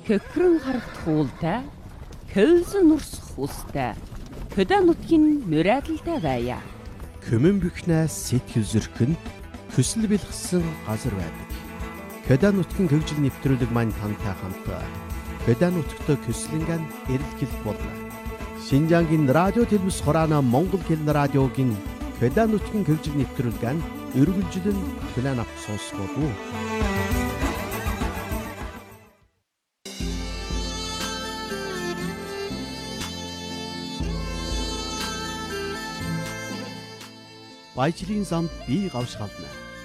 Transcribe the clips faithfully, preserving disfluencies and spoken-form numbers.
Көкрөн харагт хуултай, хөвсөн нурсах устай, хөдөө нутгийн мөрөөдөлтэй байя. Көмөн бүхнээс сэтгэл зөрхөнд хүсэл бэлгсэн газар байдаг. Хөдөө нутгийн хөгжил нэвтрүүлэг маань тантай хамт хөдөө нутгт көслөнгөн эрэлхийлэх болно. Шинжангийн радио телевиз хороона Монгол хэл радиогийн хөдөө нутгийн хөгжил нэвтрүүлгэн өргөлжлөн план авч сонсгоо. Баяжлын замд би гавшгална.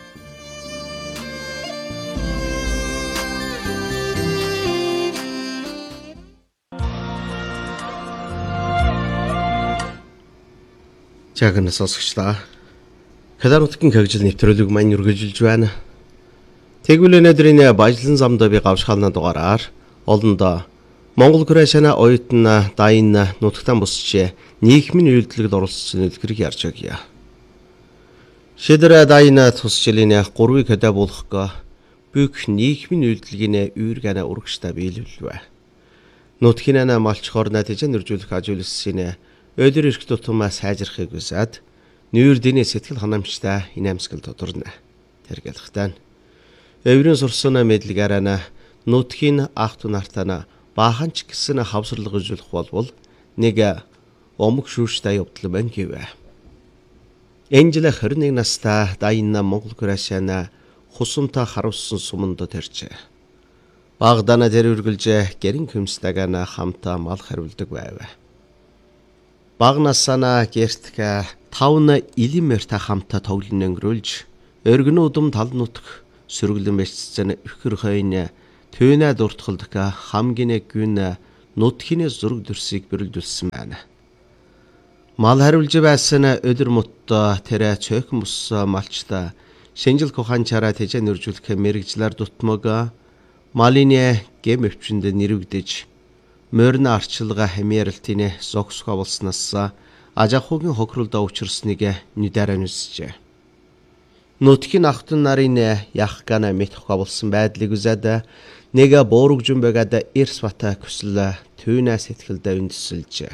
Чагнаас сонсогчлаа. Хөдөө нутгийн хөгжил нэвтрүүлэг маань үргэлжилж байна. Тэгвэл өнөөдрийн баяжлан замд би гавшгална дугаараар олондоо Монгол гүрэшана оюутна дайна нутагтан бусч нийгмийн үйлдэлд оролцсон үлгэрийг ярьж өгье. Шидэрэ дайна тусчлын гурвыг хөдөө болохгүй бүх нийгмийн үйлдэлгийн үүргэнэ урагштай биелүүлвэ. Нутгийн ана малч хорна тэжэн нэржүүлэх ажуулсан өдөр эрх тутамаа сайжрахыг хүсээд нүүр дэний сэтгэл ханамжтай инээмсгэл тодорно. Тэргэлхтэн өврийн сурсан мэдлэгаараа нутгийн ах дүү нартаа баахан ч гэсэн хавсарлага үзүүлэх болвол нэг омог шүүштэй явдал байна гэвэ. Энжлэ хорин нэг настай дайна Монгол гүрэшана хусумта харуулсан суманд тэрчээ. Багдана тэр үргэлж гэрэн хөмстагана хамтаа мал хариулдаг байв. Багнасана гэртгэ тавна илимэртэй хамтаа тоглон өнгөрүүлж өргөн удам тал нутг сөрөглөн бэцсэн ихэр хойно төнэ дуртгалдка хамгийн гүн нутгийн зураг дүрсийг бэрэлдүүлсэн байна. Мал хариулж байсан өдөр мутта тэрэ цөөхөн бус малчта шинжил коханчараа тэжэн нэржүүлэх мэрэгжлэр дутмаг малины гэм өвчөнд нэрвэгдэж морин арчилга хэмээрэлтийн зогсгоо болсноос ажахугийн хохиролд учирсныг нүдэрэн үсжээ. Нутгийн ахтун нарын ях гана мэдхгүй болсон байдлыг үзээд нэг боорогжун байгаад эрс бата хүсэл түүнэ сэтгэлдээ үндэсэлж.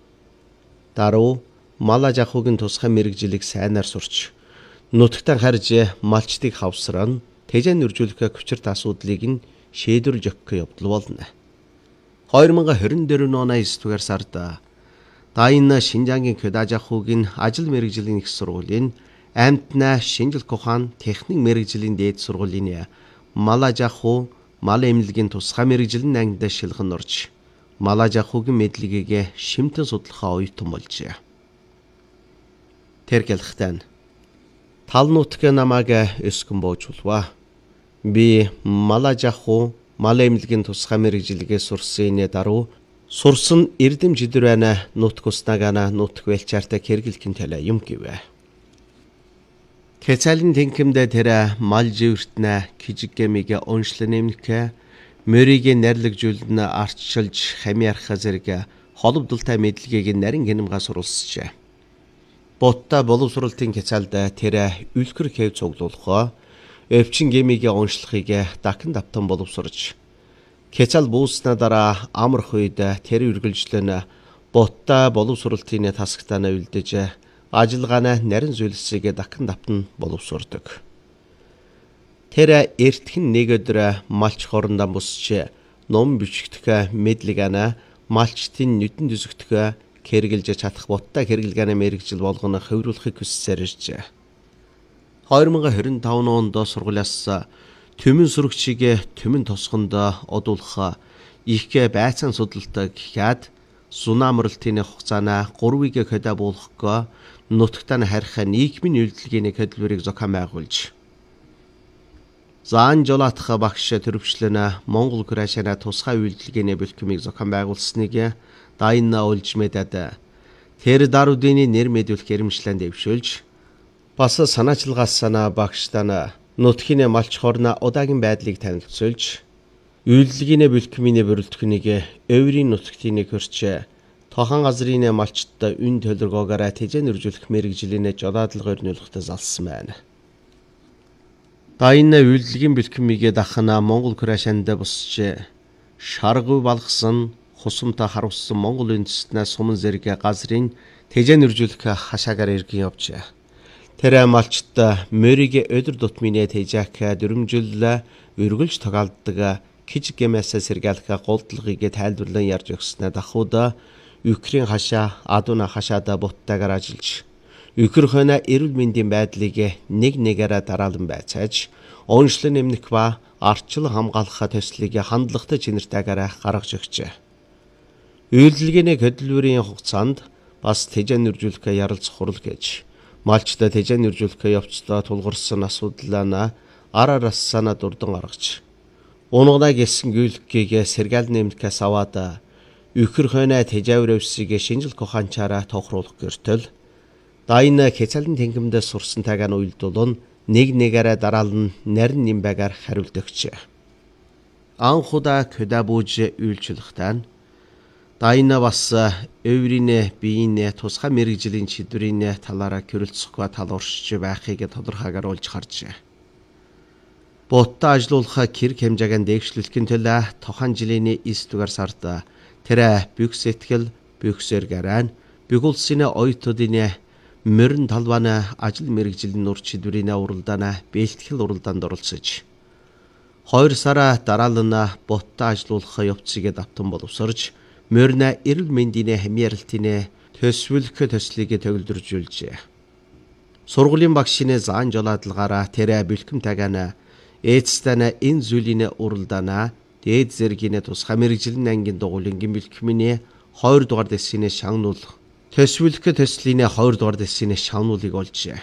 Даруу мал ажахугийн тусгай мэрэгжилийг сайнаар сурч нутагтан харж малчдыг хавсран тэжэн нэржүүлэх хүчирт асуудлыг нь шийдвэрлэж өгөх явдал болно. хоёр мянга хорин дөрөв оны есдүгээр сард дайна Шинжангийн хөдөө ажахугийн ажил мэрэгжлийн их сургуулийн амтна шинжил кохан техник мэрэгжлийн дээд сургуулийн мал ажаху мал эмнэлгийн тусгай мэрэгжлийн ангид шилхэн орж мал ажахугийн мэдлэгийг шимтэн судлахаа оюутан болжээ. Тэргэлхтэн тал нутгийн намааг өскөн боожулва. Би мал ажаху мал эмнэлгийн тусгай мэрэгжилгээ сурсан даруй сурсан эрдэм жидвэрэнэ нутг уснагана нутг велчаартай хэрэглэхин талаа юм гэвэ. Кэцалин тэнкэмдэ тэрэ мал живэртнэ кижиг гэмигэ оншлын нэмнэхэ мөрийг нэрлэгжүүлнэ арчилж хамиарха зэрэг холбдолтой мэдлэгийг нарийн гинэмга сурулсчээ. Ботта боловсролтын кэцалда тэрэ үлгэр хэв цуглуулахаа өвчин гэмигээ оншлохыг дахин давтан боловсрож кэцал бууснаа дараа амрах үед тэр үргэлжлэн ботта боловсролтын тасагтаа үлдэж ажиллагааны нарийн зүйлсийг дахин давтан боловсрдог. Тэр эртхэн нэг өдөр малч хорондоо босч ном бичгдэх мэдлэгэнэ малчтын нүдэн дүсгдэх хэрэгжилж чадах ботта хэрэглэгээний мэрэгжил болгоно хөврүүлэхийг хүссээр иржээ. хоёр мянга хорин таван онд сургуулиас төмөн сүрэгчийг төмөн тосгонд одуулах их байцаан судалдаг хяад сунамралтын хугацаана гурвыг хөдөө буулгахгүй нутагтаа харих нийгмийн үйлдэлгийн хөдөлмөрийг зохион байгуулж заан жолоотх багш төрөвчлөнө Монгол гүрэшана тусгай үйлдэлгийн бэлтгэмийг зохион байгуулсныг дайна олж мэдээд тэр даруудын нэр мэдүүлэх эрэмжлэн дэвшүүлж бас санаачилгаас санаа багштана нутгийн малч хорна удаагийн байдлыг танилцуулж үйлдэлгийн бэлтгэмийн бүрэлдэхүүнийг өврийн нутгийн хөрч тохон газрын малчтаа үн төлөргөөгаараа тэжэн нэржүүлэх мэрэгжлийн жолоодлого өрнүүлэхтэй залсан байна. Дайна үйлдэлгийн бэлтгэмийг дахна Монгол гүрэшанд босч шаргуу балгасан хусамтай харуулсан Монгол үндэстнээс суман зэрэг газрын тэжээн үржүүлэх хашаагаар иргэн явжээ. Тэр малчт мөрийг өдөр тутмын тэжээх дөрмжил өргөлж тогаалдаг киж гэмээс сэргээлэх голдлогыг тайлбарлан ярьж өгснээр дахууд Украин хашаа адууна хашаада буттайгаар ажиллаж Украин хойно эрүүл мэндийн байдлыг нэг нэгээрээ дараалан байцааж онцлог нэмнэх ба арчил хамгаалах төслийг хандлагатай чинэртэйгээр гаргаж өгчээ. Үйлдэлгээний хөдөлмөрийн хугацаанд бас тэжээн үржүүлэх ярилцах хурал гэж малчтай тэжээн үржүүлэх явцдаа тулгарсан асуудлаа ар араас санаа дурдан гаргаж унгана гэсэн гүйлгээг сэргээл нэмнэхээс аваад Ukraин хойно тэжээвэр өвсийг шинжил ухаанчаараа тохируулах гэртэл дайна хэцэлэн тэнгэмдээ сурсан тагаан уйлдуулн нэг нэгээрээ дараалан нарийн нимбагаар хариулт өгчээ. Анхудаа көдө бууж үйлчлэхтэн дайна бас өврийн биеийн тусгай мэрэгжлийн шийдвэрийн талаараа гэрэлцэхгүй тал уршиж байхыг тодорхойгоор олж харжээ. Боттой ажиллуулах хэрэг хэмжээг дэвшлүүлэхин төлөө тохон жилийн эс дугаар сард тэр бүх сэтгэл бүх сэргэрэн бүх улсын оюутнуудын мөрөн талбаны ажил мэргэжлийн нур чидвэрийн уралдааны бэлтгэл уралдаанд оролцож хоёр сар дараалан боттой ажиллуулах явцыг давтан боловсрож мөрнө эрүүл мэндийн хамааралтын төсвөлөх төслийг төгөлдржүүлжээ. Сургуулийн багшийн заан жолоодлагаараа тэр бэлхэм тагаана эцэстэн энэ зүйлийн уралдаана дээд зэргийн тусгай мэргэжлийн ангийн дугуулынгийн бэлхмийн хоёр дугаар дэсгийн шагнуул төсвөлөх төслийн хоёр дугаар дэсгийн шагнуулыг олжээ.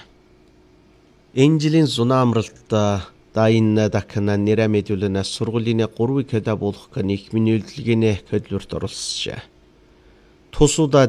Энэ жилийн зунаа амралт дайна дакна нэрэ мэдүүлэн сургуулийн гурван кэда болох нийгмийн үйлдэлгийн хөдөлмөрт оролцжээ. Тусуудаа